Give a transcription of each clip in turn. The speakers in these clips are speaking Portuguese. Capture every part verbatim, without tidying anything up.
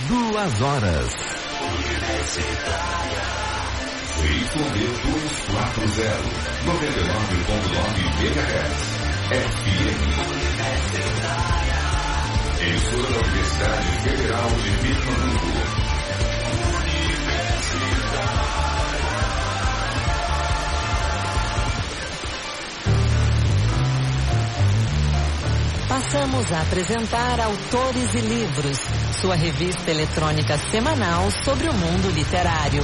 Duas horas. cinco mil duzentos e quarenta, noventa e nove ponto nove megahertz. F M. Emissora da Universidade Federal de Pernambuco. Passamos a apresentar Autores e Livros, sua revista eletrônica semanal sobre o mundo literário.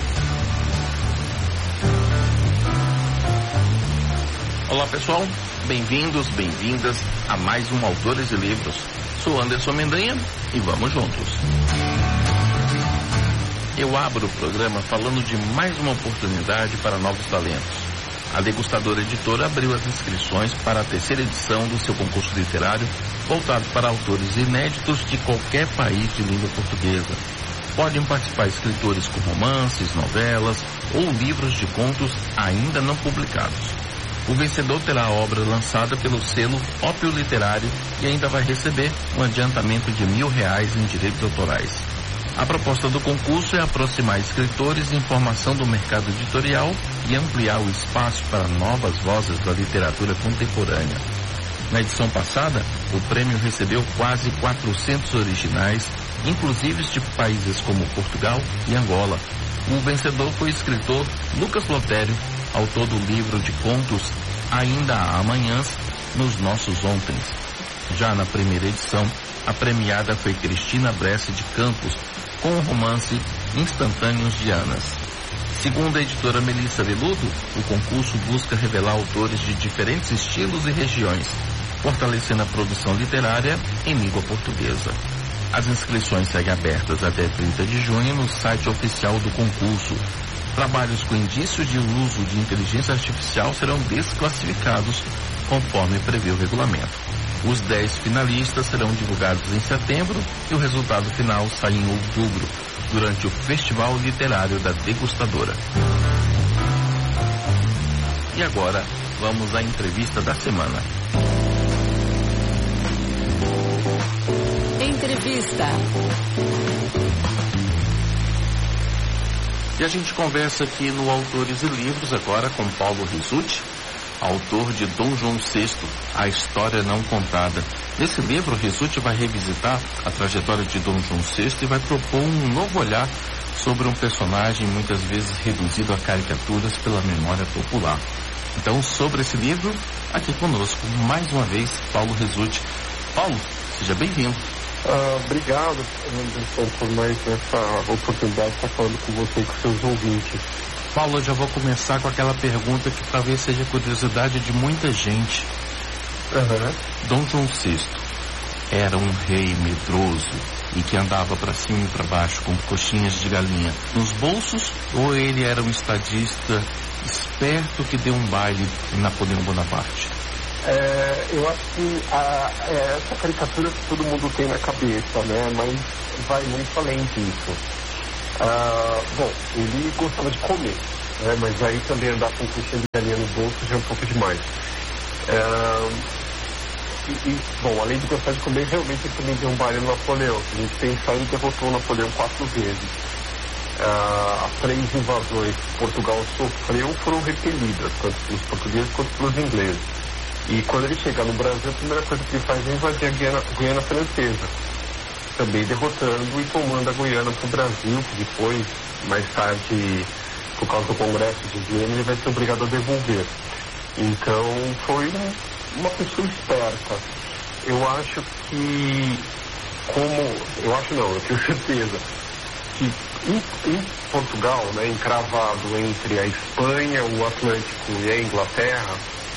Olá pessoal, bem-vindos, bem-vindas a mais um Autores e Livros. Sou Anderson Mendanha e vamos juntos. Eu abro o programa falando de mais uma oportunidade para novos talentos. A Degustadora Editora abriu as inscrições para a terceira edição do seu concurso literário, voltado para autores inéditos de qualquer país de língua portuguesa. Podem participar escritores com romances, novelas ou livros de contos ainda não publicados. O vencedor terá a obra lançada pelo selo Ópio Literário e ainda vai receber um adiantamento de mil reais em direitos autorais. A proposta do concurso é aproximar escritores de informação do mercado editorial e ampliar o espaço para novas vozes da literatura contemporânea. Na edição passada, o prêmio recebeu quase quatrocentos originais, inclusive de países como Portugal e Angola. O vencedor foi o escritor Lucas Lotério, autor do livro de contos Ainda há Amanhãs nos Nossos Ontens. Já na primeira edição, a premiada foi Cristina Bresse de Campos, com o romance Instantâneos de Anas. Segundo a editora Melissa Veludo, o concurso busca revelar autores de diferentes estilos e regiões, fortalecendo a produção literária em língua portuguesa. As inscrições seguem abertas até trinta de junho no site oficial do concurso. Trabalhos com indícios de uso de inteligência artificial serão desclassificados, conforme prevê o regulamento. Os dez finalistas serão divulgados em setembro e o resultado final sai em outubro, durante o Festival Literário da Degustadora. E agora, vamos à entrevista da semana. Entrevista. E a gente conversa aqui no Autores e Livros agora com Paulo Rizzuti, autor de Dom João sexto, A História Não Contada. Nesse livro, Rizzuti vai revisitar a trajetória de Dom João sexto e vai propor um novo olhar sobre um personagem muitas vezes reduzido a caricaturas pela memória popular. Então, sobre esse livro, aqui conosco, mais uma vez, Paulo Rizzuti. Paulo, seja bem-vindo. Uh, obrigado, Anderson, por mais essa oportunidade de estar falando com você e com seus ouvintes. Paulo, eu já vou começar com aquela pergunta que talvez seja curiosidade de muita gente. Uhum. Dom João sexto era um rei medroso e que andava para cima e para baixo com coxinhas de galinha nos bolsos, ou ele era um estadista esperto que deu um baile em Napoleão Bonaparte? É, eu acho que a, é essa caricatura que todo mundo tem na cabeça, né? Mas vai muito além disso. Ah, bom, ele gostava de comer, né? Mas aí também andar com coxinha de galinha no bolso já é um pouco demais. Ah, e, e, bom, além de gostar de comer, realmente ele também deu um baile no Napoleão. Se a gente pensar, ele derrotou o Napoleão quatro vezes. Ah, as três invasões que Portugal sofreu foram repelidas, tanto pelos portugueses quanto pelos ingleses. E quando ele chega no Brasil, a primeira coisa que ele faz é invadir a Guiana, Guiana Francesa, também derrotando e tomando a Guiana para o Brasil, que depois, mais tarde, por causa do Congresso de Viena, ele vai ser obrigado a devolver. Então, foi um, uma pessoa esperta. Eu acho que, como... Eu acho não, eu tenho certeza que em, em Portugal, né, encravado entre a Espanha, o Atlântico e a Inglaterra,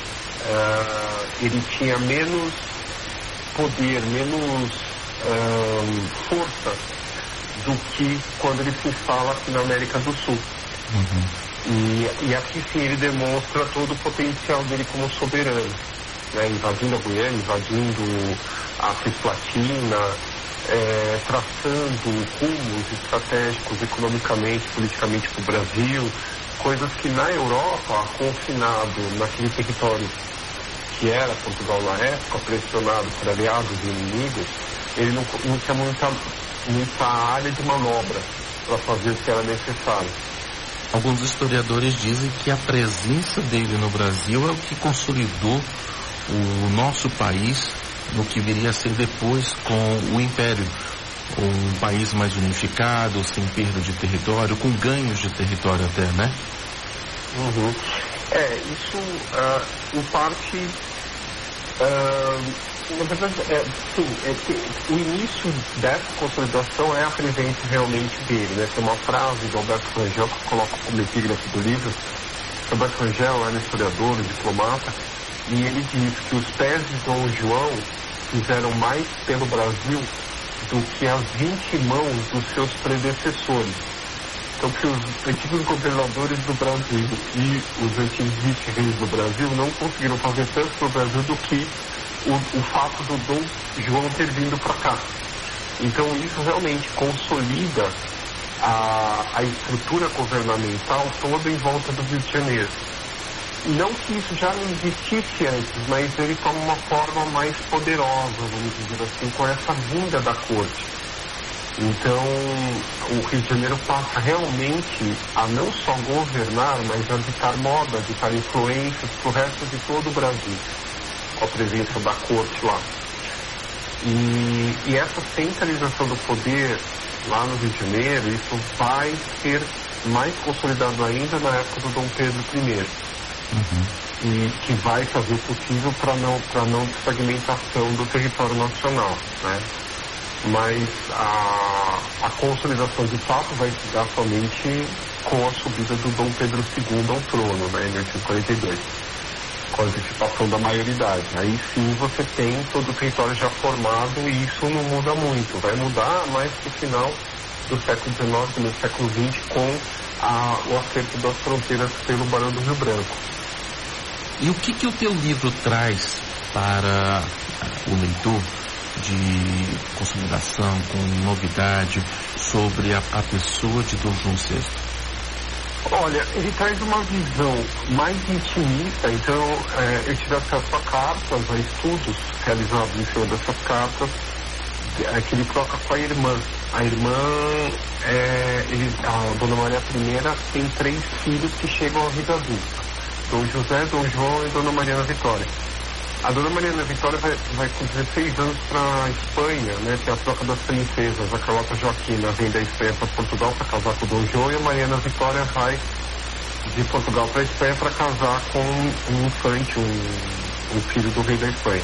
uh, ele tinha menos poder, menos uh, força do que quando ele se instala aqui na América do Sul. Uhum. E, e aqui sim ele demonstra todo o potencial dele como soberano, né? Invadindo a Guiana, invadindo a Cisplatina, é, traçando rumos estratégicos economicamente, politicamente para o Brasil, coisas que na Europa, confinado naquele território que era Portugal na época, pressionado por aliados e inimigos, ele não, não tinha muita muita área de manobra para fazer o que era necessário. Alguns historiadores dizem que a presença dele no Brasil é o que consolidou o nosso país no que viria a ser depois com o Império. Um país mais unificado, sem perda de território, com ganhos de território até, né? Uhum. É, isso, uh, em parte, uh, na verdade, é, sim, é que o início dessa consolidação é a presença realmente dele, né? Tem uma frase do Alberto Rangel que eu coloco como epígrafe do livro. Alberto Rangel era historiador, diplomata, e ele diz que os pés de Dom João fizeram mais pelo Brasil do que as vinte mãos dos seus predecessores. Então, que os antigos governadores do Brasil e os antigos vice-reis do Brasil não conseguiram fazer tanto para o Brasil do que o, o fato do Dom João ter vindo para cá. Então, isso realmente consolida a, a estrutura governamental toda em volta do Rio de Janeiro. Não que isso já não existisse antes, mas ele toma uma forma mais poderosa, vamos dizer assim, com essa vinda da corte. Então, o Rio de Janeiro passa realmente a não só governar, mas a ditar moda, a ditar influências para o resto de todo o Brasil, com a presença da corte lá. E, e essa centralização do poder lá no Rio de Janeiro, isso vai ser mais consolidado ainda na época do Dom Pedro I. Uhum. E que vai fazer o possível para não, para não desfragmentação do território nacional, né? Mas a, a consolidação de fato vai se dar somente com a subida do Dom Pedro segundo ao trono, né, em mil oitocentos e quarenta e dois, com a antecipação da maioridade. Aí sim você tem todo o território já formado e isso não muda muito. Vai mudar mais no final do século dezenove, no século vinte, com a, o acerto das fronteiras pelo Barão do Rio Branco. E o que que o teu livro traz para o leitor de consolidação, com novidade sobre a, a pessoa de Dom João sexto? Olha, ele traz uma visão mais intimista, então é, eu tive acesso a cartas, a estudos realizados em cima dessas cartas, é, que ele troca com a irmã. A irmã, é, ele, a Dona Maria I tem três filhos que chegam à vida adulta. Dom José, Dom João e Dona Mariana Vitória. A Dona Mariana Vitória vai, vai com dezesseis anos para a Espanha, né? Tem a troca das princesas. A Carlota Joaquina vem da Espanha para Portugal para casar com o Dom João e a Mariana Vitória vai de Portugal para a Espanha para casar com um infante, um, um filho do rei da Espanha.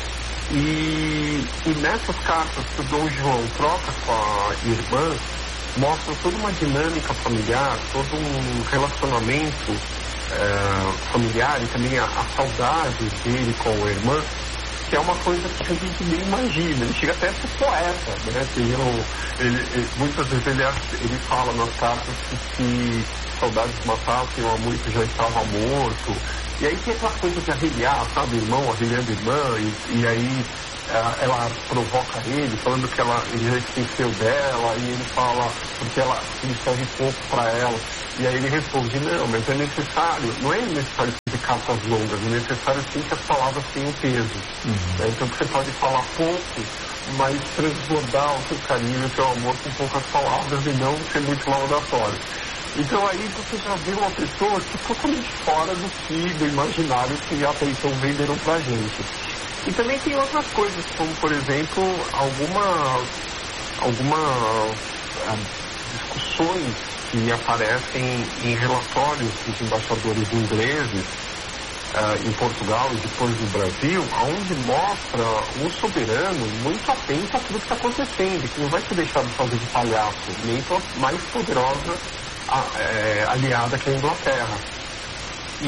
E, e nessas cartas que o Dom João troca com a irmã, mostra toda uma dinâmica familiar, todo um relacionamento É, familiar e também a, a saudade dele com a irmã, que é uma coisa que a gente nem imagina. Ele chega até a ser poeta, né? Tem um, ele, ele, muitas vezes ele, ele fala nas cartas que se saudades matassem o amor que já estava morto. E aí tem aquela coisa de arreliar, sabe, irmão arreliando irmã, e, e aí ela, ela provoca ele, falando que ela, ele já esqueceu dela, e ele fala porque ela, ele serve pouco para ela. E aí ele responde, não, mas é necessário, não é necessário fazer cartas longas, é necessário sim que as palavras tenham peso. Uhum. Né? Então você pode falar pouco, mas transbordar o seu carinho e o seu amor com poucas palavras e não ser muito laudatório. Então aí você já vê uma pessoa que totalmente fora do que, do imaginário que até então venderam pra gente. E também tem outras coisas, como por exemplo, algumas, algumas ah, discussões que aparecem em relatórios dos embaixadores ingleses uh, em Portugal e depois no Brasil, onde mostra um soberano muito atento a tudo que está acontecendo, que não vai ser deixado fazer de palhaço, nem para a mais poderosa a, é, aliada que é a Inglaterra. E,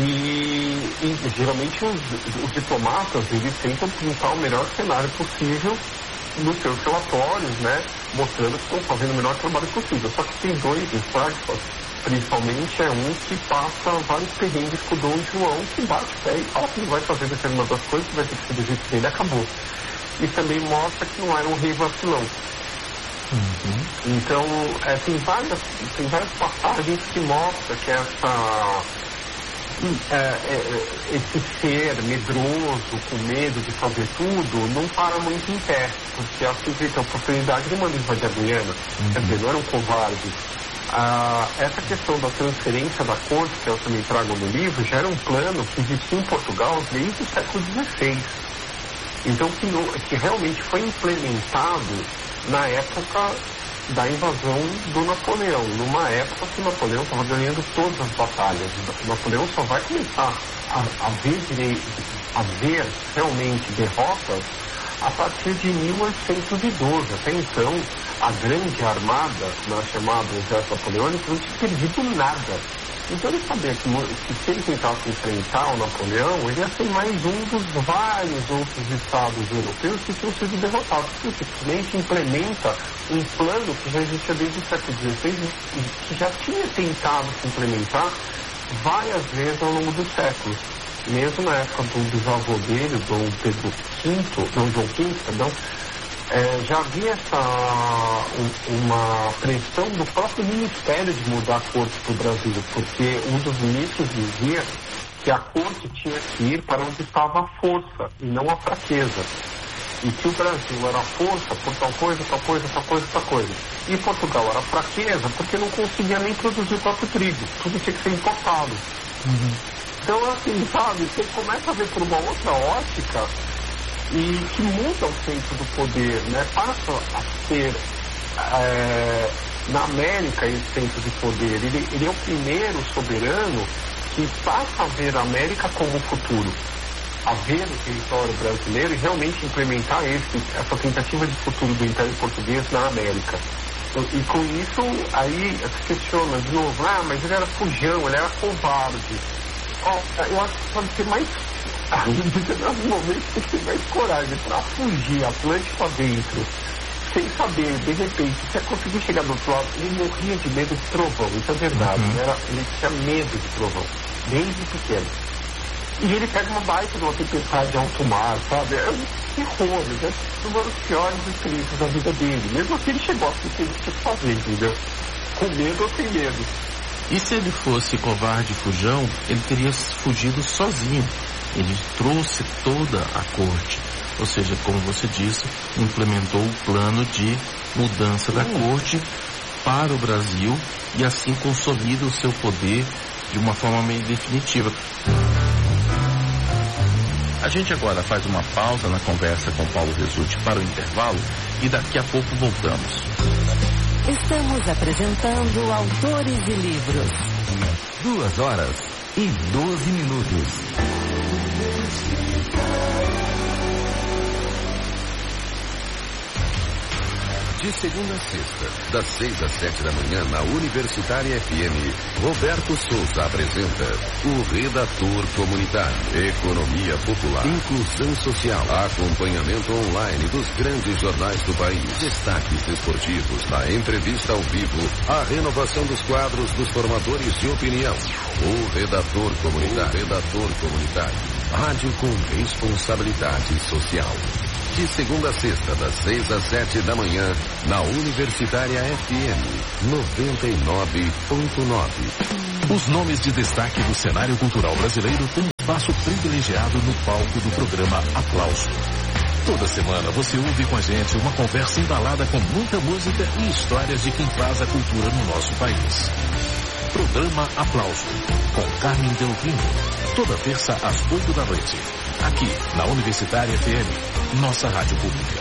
e geralmente os, os diplomatas, eles tentam pintar o melhor cenário possível nos seus relatórios, né, mostrando que estão fazendo o melhor trabalho possível. Só que tem dois estágios, principalmente é um que passa vários perrengues com o Dom João, que bate o pé e fala que não vai fazer determinadas coisas, que vai ter que ser do jeito dele, acabou. E também mostra que não era um rei vacilão. Uhum. Então, é, tem, várias, tem várias passagens que mostram que essa é, é, esse ser medroso, com medo de fazer tudo, não para muito em pé, porque a simplesmente a oportunidade de mandar invadir a Guiana, uhum. quer dizer, não eram covardes. Ah, essa questão da transferência da corte, que eu também trago no livro, já era um plano que existia em Portugal desde o século dezesseis. Então, que, no, que realmente foi implementado na época da invasão do Napoleão, numa época que o Napoleão estava ganhando todas as batalhas. O Napoleão só vai começar a, a, ver, a ver realmente derrotas a partir de mil oitocentos e doze. Até então, a grande armada, na chamada Exército Napoleônico, não tinha perdido nada. Então ele sabia que, que se ele tentasse enfrentar o Napoleão, ele ia ser mais um dos vários outros estados europeus que tinham sido derrotados. Ele simplesmente implementa um plano que já existia desde o século dezesseis e que já tinha tentado se implementar várias vezes ao longo dos séculos. Mesmo na época do bisavô dele, Dom Pedro quinto, Dom João quinto, perdão, É, já havia essa, um, uma pressão do próprio Ministério de mudar a corte para o Brasil, porque um dos ministros dizia que a corte tinha que ir para onde estava a força e não a fraqueza. E que o Brasil era a força por tal coisa, tal coisa, tal coisa, tal coisa. E Portugal era a fraqueza porque não conseguia nem produzir o próprio trigo. Tudo tinha que ser importado. Uhum. Então, assim, sabe, você começa a ver por uma outra ótica e que muda o centro do poder, né? Passa a ser, é, na América, esse centro de poder. Ele, ele é o primeiro soberano que passa a ver a América como futuro, a ver o território brasileiro e realmente implementar esse, essa tentativa de futuro do Império Português na América. E com isso, aí se questiona de novo, ah, mas ele era fujão, ele era covarde. Oh, eu acho que pode ser mais... Em algum momento tem que ter mais coragem para fugir, Atlântico adentro, sem saber, de repente, se eu conseguir chegar do outro lado, ele morria de medo de trovão, isso é verdade, uhum. Era, ele tinha medo de trovão, desde pequeno. E ele pega uma baita de uma tempestade de alto mar, sabe? É um terror, né? Um dos piores escritos da vida dele. Mesmo assim, ele chegou a ter que fazer, entendeu? Com medo ou sem medo. E se ele fosse covarde e fujão, ele teria fugido sozinho. Ele trouxe toda a corte, ou seja, como você disse, implementou o plano de mudança da corte para o Brasil e assim consolida o seu poder de uma forma meio definitiva. A gente agora faz uma pausa na conversa com Paulo Resulti para o intervalo e daqui a pouco voltamos. Estamos apresentando Autores e Livros. Duas horas e doze minutos. De segunda a sexta, das seis às sete da manhã, na Universitária F M, Roberto Souza apresenta o Redator Comunitário, Economia Popular, Inclusão Social, acompanhamento online dos grandes jornais do país, destaques esportivos, a entrevista ao vivo, a renovação dos quadros dos formadores de opinião. O Redator Comunitário, Redator Comunitário, rádio com responsabilidade social. De segunda a sexta, das seis às sete da manhã, na Universitária F M, noventa e nove ponto nove. Os nomes de destaque do cenário cultural brasileiro têm espaço privilegiado no palco do programa Aplauso. Toda semana você ouve com a gente uma conversa embalada com muita música e histórias de quem faz a cultura no nosso país. Programa Aplauso, com Carmen Delvino. Toda terça às oito da noite. Aqui, na Universitária F M, nossa rádio pública.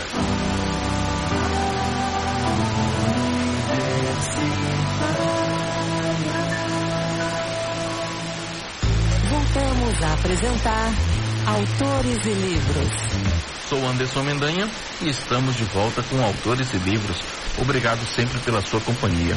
Voltamos a apresentar Autores e Livros. Sou Anderson Mendanha e estamos de volta com Autores e Livros. Obrigado sempre pela sua companhia.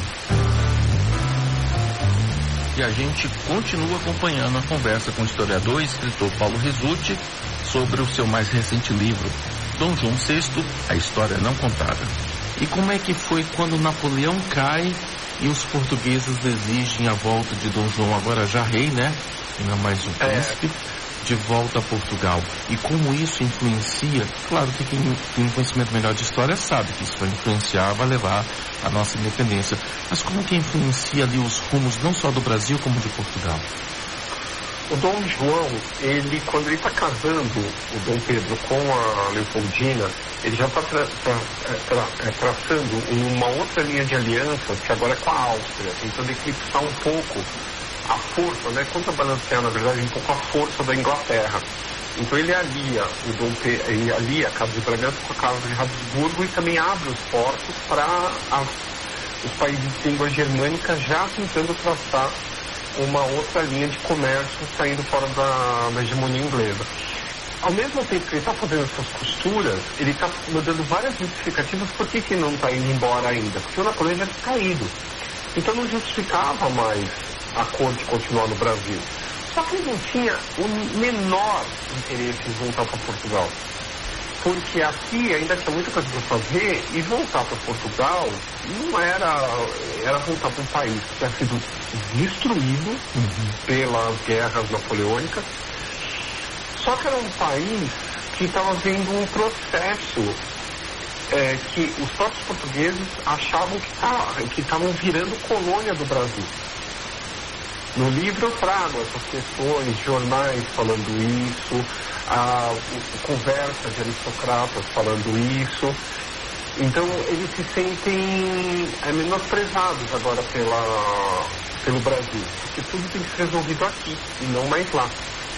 E a gente continua acompanhando a conversa com o historiador e escritor Paulo Resulti sobre o seu mais recente livro, Dom João sexto, A História Não Contada. E como é que foi quando Napoleão cai e os portugueses exigem a volta de Dom João, agora já rei, né? E não mais um príncipe, de volta a Portugal. E como isso influencia, claro que quem tem um conhecimento melhor de história sabe que isso vai influenciar, vai levar a nossa independência. Mas como que influencia ali os rumos não só do Brasil como de Portugal? O Dom João, ele, quando ele está casando, o Dom Pedro, com a Leopoldina, ele já está tra tra tra tra traçando uma outra linha de aliança, que agora é com a Áustria, tentando eclipsar um pouco a força, né, contrabalancear, na verdade, um pouco a força da Inglaterra. Então ele alia o Dom Pe ele alia a Casa de Bragança com a Casa de Habsburgo e também abre os portos para os países de língua germânica, já tentando traçar uma outra linha de comércio saindo fora da, da hegemonia inglesa. Ao mesmo tempo que ele está fazendo essas costuras, ele está dando várias justificativas por que, que não está indo embora ainda. Porque o Napoleão já tinha caído. Então não justificava mais a corte continuar no Brasil. Só que ele não tinha o menor interesse em voltar para Portugal. Porque aqui ainda tinha muita coisa para fazer e voltar para Portugal não era, era voltar para um país que tinha sido destruído uhum. pelas guerras napoleônicas. Só que era um país que estava vendo um processo é, que os próprios portugueses achavam que estavam virando colônia do Brasil. No livro eu trago essas questões, jornais falando isso, a, a conversa de aristocratas falando isso. Então eles se sentem é, menosprezados agora pela, pelo Brasil, porque tudo tem que ser resolvido aqui e não mais lá.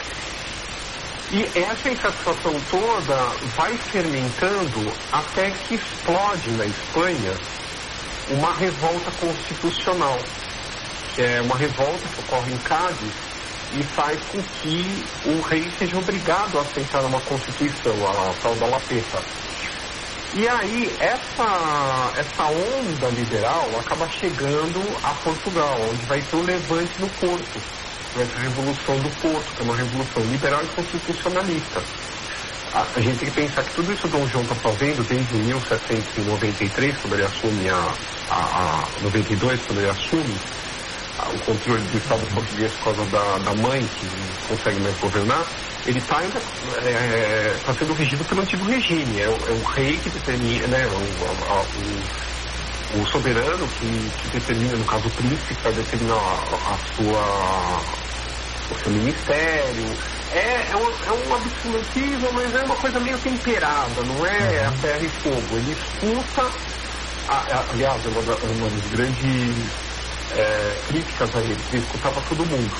E essa insatisfação toda vai fermentando até que explode na Espanha uma revolta constitucional. É uma revolta que ocorre em Cádiz e faz com que o rei seja obrigado a aceitar uma constituição, a tal da Lapeta. E aí, essa, essa onda liberal acaba chegando a Portugal, onde vai ter o levante no Porto, vai ter a Revolução do Porto, que é uma revolução liberal e constitucionalista. A, a gente tem que pensar que tudo isso o Dom João está fazendo desde mil setecentos e noventa e três, quando ele assume a, a, a noventa e dois, quando ele assume o controle do Estado português por causa da, da mãe, que não consegue mais governar. Ele está ainda é, tá sendo regido pelo antigo regime. É, é o rei que determina, né, o, a, o, o soberano que, que determina, no caso o príncipe, que vai determinar a, a sua, o seu ministério. É, é, um, é um absolutismo, mas é uma coisa meio temperada, não é a terra e fogo. Ele escuta, a, a, aliás, é uma, da, uma das grandes É, críticas a ele, ele escutava todo mundo.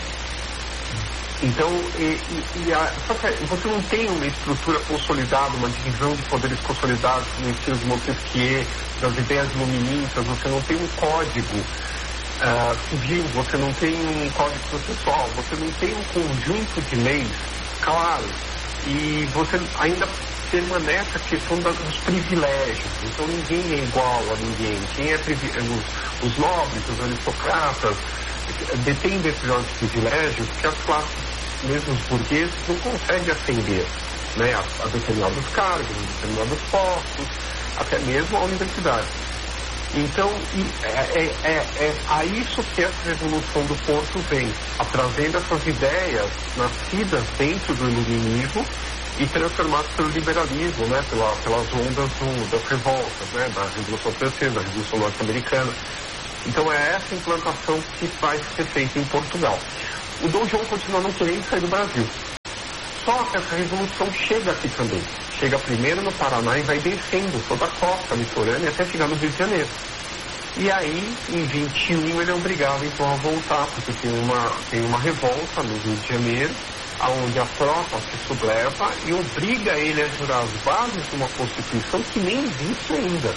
Então, e, e, e a, só que você não tem uma estrutura consolidada, uma divisão de poderes consolidados no estilo de Montesquieu, das ideias iluministas, você não tem um código uh, civil, você não tem um código processual, você não tem um conjunto de leis claro, e você ainda permanece a questão da, dos privilégios. Então ninguém é igual a ninguém. Quem é os, os nobres, os aristocratas, detêm determinados privilégios que as classes, mesmo os burgueses, não conseguem ascender, né, a, a determinados cargos, a determinados postos, até mesmo a universidade. Então, é, é, é a isso que essa Revolução do Porto vem, trazendo essas ideias nascidas dentro do iluminismo e transformadas pelo liberalismo, né, pela, pelas ondas do, das revoltas, né, da Revolução Francesa, da Revolução Norte-Americana. Então é essa implantação que vai ser feita em Portugal. O Dom João continua não querendo sair do Brasil. Só que essa revolução chega aqui também. Chega primeiro no Paraná e vai descendo toda a costa litorânea até chegar no Rio de Janeiro. E aí, em vinte e um, ele é obrigado então a voltar, porque tem uma, tem uma revolta no Rio de Janeiro, onde a tropa se subleva e obriga ele a jurar as bases de uma Constituição que nem existe ainda.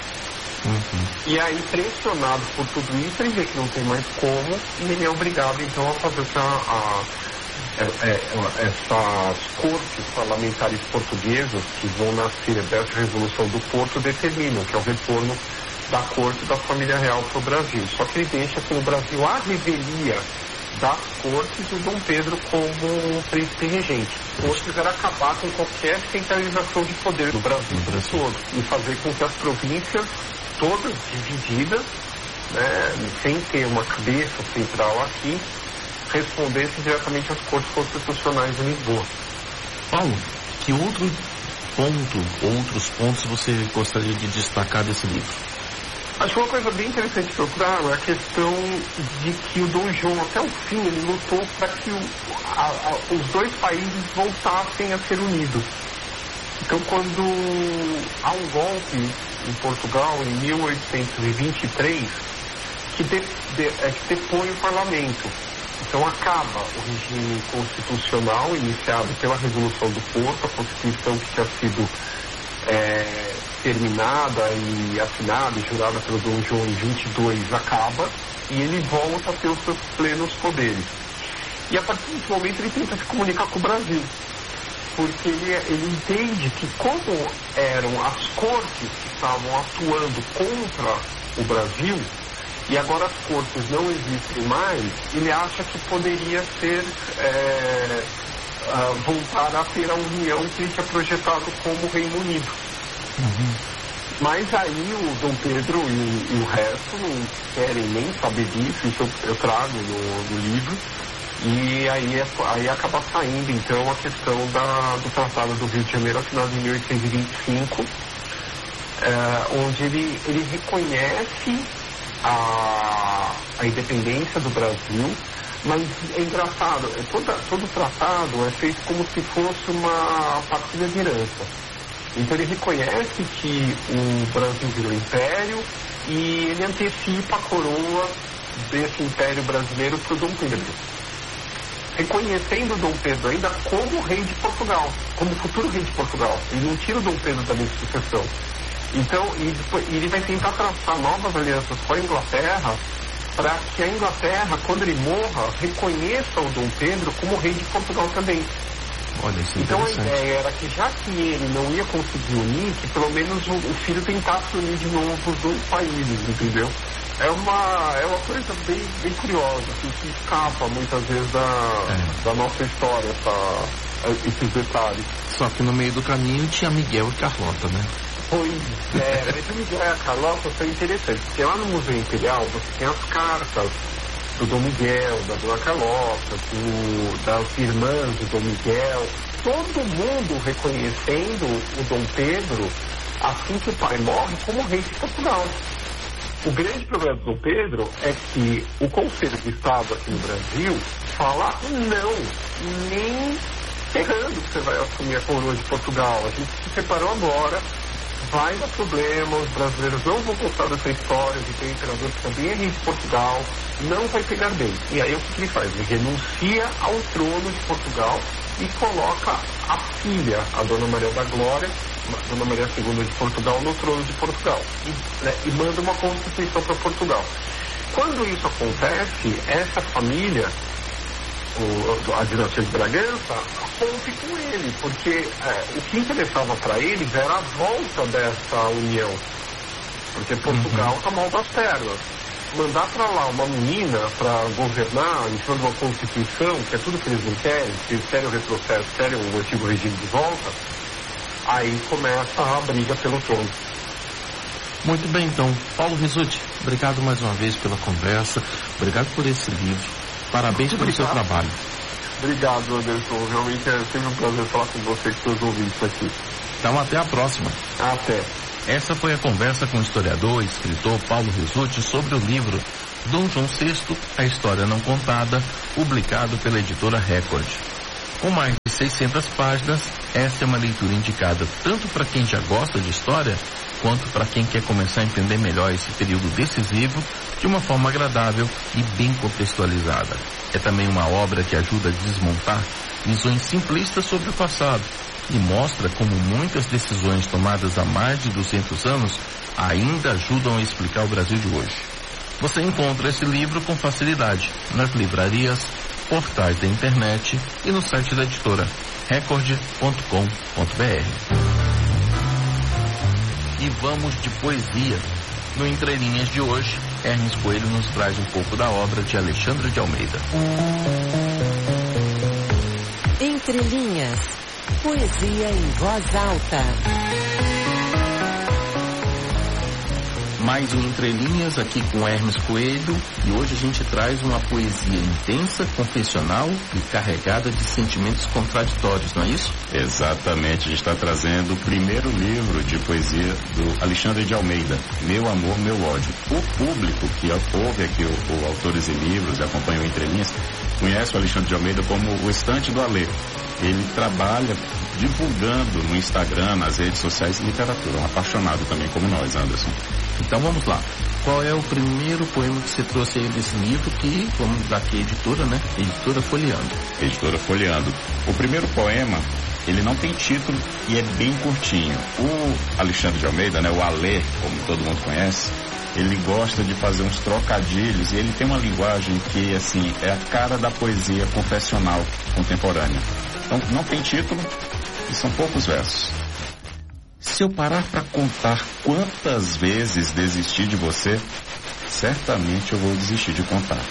Uhum. E aí, pressionado por tudo isso, ele vê que não tem mais como, e ele é obrigado então a fazer essa, a, a, a, essas cortes parlamentares portuguesas que vão nascer dessa Revolução do Porto determinam, que é o retorno da corte da família real para o Brasil. Só que ele deixa que no Brasil a revelia das cortes e o Dom Pedro como príncipe regente. Cortes era acabar com qualquer centralização de poder no Brasil, no Brasil todo e fazer com que as províncias todas divididas, né, sem ter uma cabeça central aqui, respondessem diretamente às cortes constitucionais de Lisboa. Paulo, que outro ponto, outros pontos você gostaria de destacar desse livro? Acho que uma coisa bem interessante de procurar é a questão de que o Dom João, até o fim, ele lutou para que o, a, a, os dois países voltassem a ser unidos. Então, quando há um golpe em Portugal, em mil oitocentos e vinte e três, que, de, de, é, que depõe o parlamento. Então, acaba o regime constitucional iniciado pela Revolução do Porto, a Constituição que tinha sido é, terminada e assinada e jurada pelo Dom João em vinte e dois acaba, e ele volta a ter os seus plenos poderes. E a partir desse momento ele tenta se comunicar com o Brasil, porque ele, ele entende que como eram as cortes que estavam atuando contra o Brasil, e agora as cortes não existem mais, ele acha que poderia ser, é, uh, voltar a ter a união que ele tinha projetado como Reino Unido. Uhum. Mas aí o Dom Pedro e, e o resto não querem nem saber disso, isso eu, eu trago no, no livro, e aí, aí acaba saindo então a questão da, do Tratado do Rio de Janeiro, assinado em mil oitocentos e vinte e cinco, é, onde ele, ele reconhece A, a independência do Brasil, mas é engraçado, toda, todo tratado é feito como se fosse uma partilha de herança. Então ele reconhece que o Brasil virou império e ele antecipa a coroa desse império brasileiro para o Dom Pedro, reconhecendo o Dom Pedro ainda como rei de Portugal, como futuro rei de Portugal. Ele não tira o Dom Pedro da minha sucessão. Então, e depois, ele vai tentar traçar novas alianças com a Inglaterra para que a Inglaterra, quando ele morra, reconheça o Dom Pedro como rei de Portugal também. Olha, isso é então a ideia era que, já que ele não ia conseguir unir, que pelo menos o, o filho tentasse unir de novo os dois países, entendeu? É uma, é uma coisa bem, bem curiosa, assim, que escapa muitas vezes da, é. da nossa história, essa, esses detalhes. Só que no meio do caminho tinha Miguel e Carlota, né? Pois é, mas o Miguel e a Carlota são interessantes, porque lá no Museu Imperial você tem as cartas do Dom Miguel, da Dona Carlota, do, das irmãs do Dom Miguel, todo mundo reconhecendo o Dom Pedro, assim que o pai morre, como rei de Portugal. O grande problema do Dom Pedro é que o Conselho de Estado aqui no Brasil fala não, nem ferrando que você vai assumir a coroa de Portugal. A gente se separou agora, vai dar problema, os brasileiros não vão gostar dessa história de ter um imperador que também é rei de Portugal, não vai pegar bem. E aí o que ele faz? Ele renuncia ao trono de Portugal e coloca a filha, a Dona Maria da Glória, Dona Maria segunda de Portugal, no trono de Portugal. E, né, e manda uma constituição para Portugal. Quando isso acontece, essa família, o, a dinastia de Bragança, rompe com ele, porque é, o que interessava para eles era a volta dessa união, porque Portugal está uhum. mal das pernas. Mandar para lá uma menina para governar em cima de uma constituição, que é tudo que eles não querem, que eles querem o retrocesso, querem o antigo regime de volta, aí começa a briga pelo trono. Muito bem, então. Paulo Rizzuti, obrigado mais uma vez pela conversa, obrigado por esse livro, parabéns pelo seu trabalho. Obrigado, Anderson. Realmente é sempre um prazer falar com você e com seus ouvintes aqui. Então, até a próxima. Até. Essa foi a conversa com o historiador e escritor Paulo Rizzuti sobre o livro Dom João sexto, A História Não Contada, publicado pela editora Record. Com mais de seiscentas páginas, essa é uma leitura indicada tanto para quem já gosta de história, quanto para quem quer começar a entender melhor esse período decisivo de uma forma agradável e bem contextualizada. É também uma obra que ajuda a desmontar visões simplistas sobre o passado e mostra como muitas decisões tomadas há mais de duzentos anos ainda ajudam a explicar o Brasil de hoje. Você encontra esse livro com facilidade nas livrarias, portais da internet e no site da editora record ponto com ponto br. E vamos de poesia. No Entre Linhas de hoje, Hermes Coelho nos traz um pouco da obra de Alexandre de Almeida. Entre Linhas, poesia em voz alta. Mais um Entre Linhas aqui com Hermes Coelho, e hoje a gente traz uma poesia intensa, confessional e carregada de sentimentos contraditórios, não é isso? Exatamente, a gente está trazendo o primeiro livro de poesia do Alexandre de Almeida, Meu Amor, Meu Ódio. O público que ouve aqui o, o Autores e Livros e acompanha o Entre Linhas conhece o Alexandre de Almeida como o Estante do Alê. Ele trabalha divulgando no Instagram, nas redes sociais, literatura. Um apaixonado também como nós, Anderson. Então vamos lá. Qual é o primeiro poema que você trouxe aí desse livro que, vamos dar aqui, editora, né? Editora Folheando. Editora Folheando. O primeiro poema, ele não tem título e é bem curtinho. O Alexandre de Almeida, né? O Alê, como todo mundo conhece, ele gosta de fazer uns trocadilhos e ele tem uma linguagem que, assim, é a cara da poesia confessional contemporânea. Então, não tem título e são poucos versos. Se eu parar para contar quantas vezes desisti de você, certamente eu vou desistir de contar.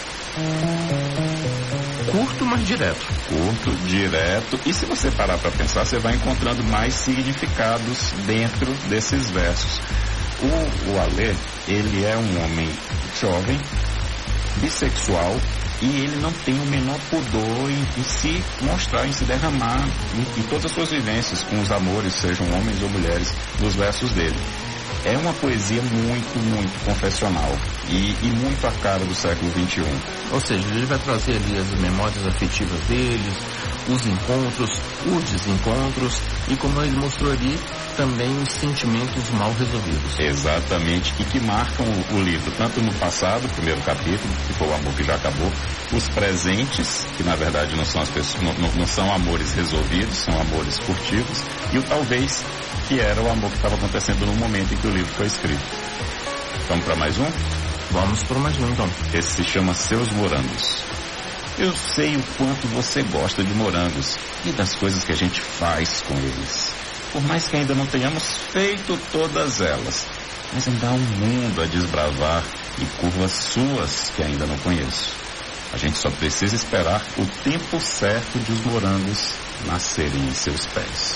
Curto, mas direto. Curto, direto. E se você parar para pensar, você vai encontrando mais significados dentro desses versos. O, o Alê, ele é um homem jovem, bissexual, e ele não tem o menor pudor em, em se mostrar, em se derramar em, em todas as suas vivências com os amores, sejam homens ou mulheres, nos versos dele. É uma poesia muito, muito confessional e, e muito a cara do século vinte e um. Ou seja, ele vai trazer ali as memórias afetivas deles, os encontros, os desencontros e, como ele mostrou ali, também os sentimentos mal resolvidos. Exatamente, e que marcam o, o livro, tanto no passado, o primeiro capítulo, que foi o amor que já acabou, os presentes, que na verdade não são, as pessoas, não, não, não são amores resolvidos, são amores furtivos, e o talvez, que era o amor que estava acontecendo no momento em que o livro foi escrito. Vamos para mais um? Vamos para mais um, então. Esse se chama Seus Morangos. Eu sei o quanto você gosta de morangos e das coisas que a gente faz com eles. Por mais que ainda não tenhamos feito todas elas, mas ainda há um mundo a desbravar e curvas suas que ainda não conheço. A gente só precisa esperar o tempo certo de os morangos nascerem em seus pés.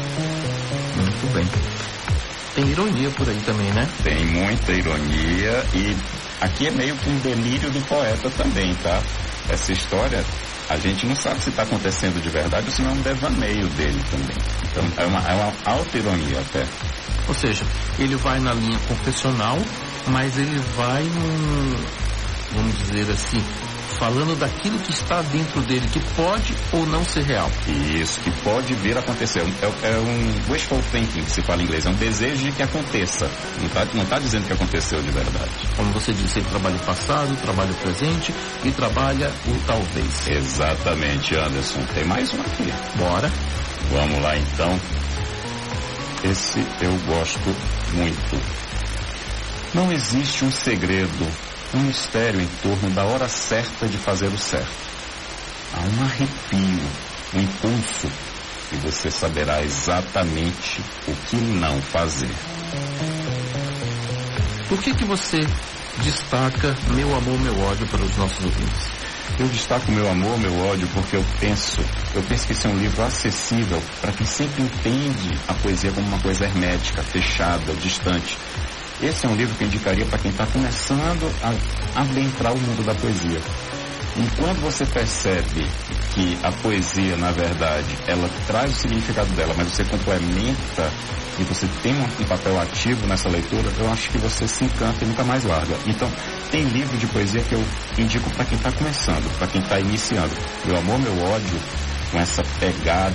Muito bem. Tem ironia por aí também, né? Tem muita ironia e aqui é meio que um delírio do poeta também, tá? Essa história, a gente não sabe se está acontecendo de verdade ou se não é um devaneio dele também. Então é uma, é uma alta ironia até. Ou seja, ele vai na linha confessional, mas ele vai num, vamos dizer assim, falando daquilo que está dentro dele, que pode ou não ser real. Isso, que pode vir a acontecer. É, é um wishful thinking, que se fala em inglês. É um desejo de que aconteça. Não está não tá dizendo que aconteceu de verdade. Como você disse, ele trabalha o passado, trabalha o presente e trabalha o talvez. Exatamente, Anderson. Tem mais um aqui. Bora. Vamos lá, então. Esse eu gosto muito. Não existe um segredo, um mistério em torno da hora certa de fazer o certo. Há um arrepio, um impulso, e você saberá exatamente o que não fazer. Por que que você destaca Meu Amor, Meu Ódio para os nossos ouvintes? Eu destaco Meu Amor, Meu Ódio porque eu penso, eu penso que esse é um livro acessível para quem sempre entende a poesia como uma coisa hermética, fechada, distante. Esse é um livro que eu indicaria para quem está começando a adentrar o mundo da poesia. E quando você percebe que a poesia, na verdade, ela traz o significado dela, mas você complementa e você tem um papel ativo nessa leitura, eu acho que você se encanta e nunca mais larga. Então, tem livro de poesia que eu indico para quem está começando, para quem está iniciando. Meu Amor, Meu Ódio, com essa pegada